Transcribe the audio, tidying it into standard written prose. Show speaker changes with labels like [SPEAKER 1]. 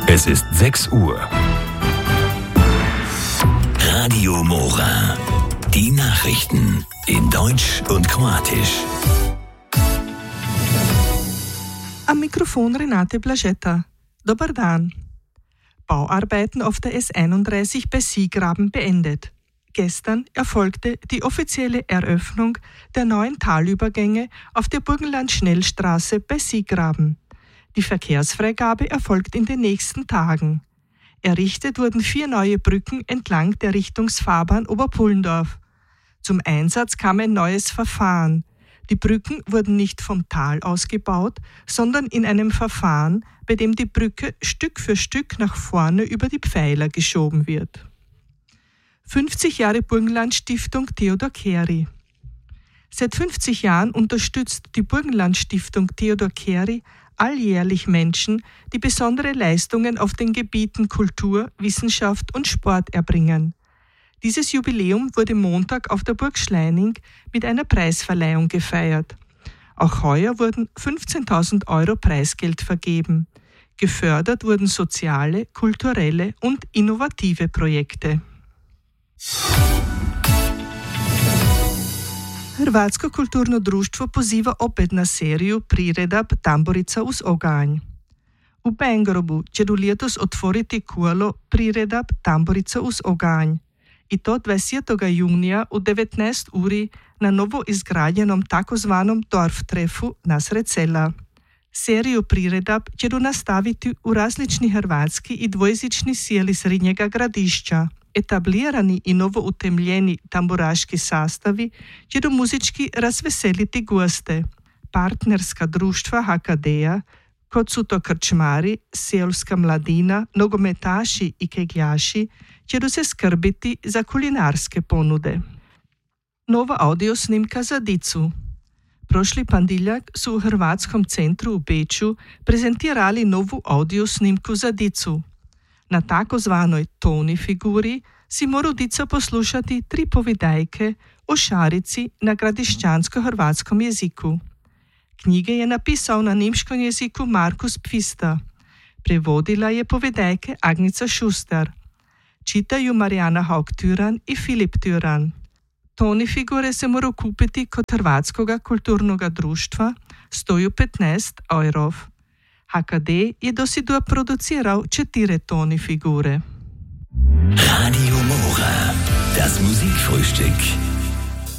[SPEAKER 1] Es ist 6 Uhr. Radio Mora. Die Nachrichten in Deutsch und Kroatisch.
[SPEAKER 2] Am Mikrofon Renate Blažeta. Dobar dan. Bauarbeiten auf der S31 bei Siegraben beendet. Gestern erfolgte die offizielle Eröffnung der neuen Talübergänge auf der Burgenland-Schnellstraße bei Siegraben. Die Verkehrsfreigabe erfolgt in den nächsten Tagen. Errichtet wurden 4 neue Brücken entlang der Richtungsfahrbahn Oberpullendorf. Zum Einsatz kam ein neues Verfahren. Die Brücken wurden nicht vom Tal aus gebaut, sondern in einem Verfahren, bei dem die Brücke Stück für Stück nach vorne über die Pfeiler geschoben wird. 50 Jahre Burgenland-Stiftung Theodor Keri. Seit 50 Jahren unterstützt die Burgenland-Stiftung Theodor Keri alljährlich Menschen, die besondere Leistungen auf den Gebieten Kultur, Wissenschaft und Sport erbringen. Dieses Jubiläum wurde Montag auf der Burg Schleining mit einer Preisverleihung gefeiert. Auch heuer wurden 15.000 Euro Preisgeld vergeben. Gefördert wurden soziale, kulturelle und innovative Projekte. Hrvatsko kulturno društvo poziva opet na seriju priredab Tamburica uz oganj. U Bengrobu će letos otvoriti kolo priredab Tamburica uz oganj. I to 20. junija u 19 uri na novo izgrađenom takozvanom Dorftrefu nasred sela. Seriju priredab će nastaviti u različni hrvatski i dvojezični sjeli srednjega gradišća. Etablirani i novo utemljeni tamburaški sastavi će muzički razveseliti goste. Partnerska društva HKD-a, kot su to krčmari, seoska mladina, nogometaši i kegljaši, će se skrbiti za kulinarske ponude. Nova audio snimka za dicu. Prošli ponedjeljak su u Hrvatskom centru u Beču prezentirali novu audio snimku za dicu. Na takozvanoj toni figuri si mora dica poslušati 3 povedajke o šarici na gradišćansko-hrvatskom jeziku. Knjige je napisal na nemškom jeziku Markus Pfister. Prevodila je povedajke Agnica Schuster. Čitaju Marijana Haug-Tyran i Filip Tyran. Toni figure se mora kupiti kod Hrvatskoga kulturnoga društva, stoju 15 eurov. HKD je dosidua produciral 4 toni figure.
[SPEAKER 1] Radio Mora, das Musikfrühstück.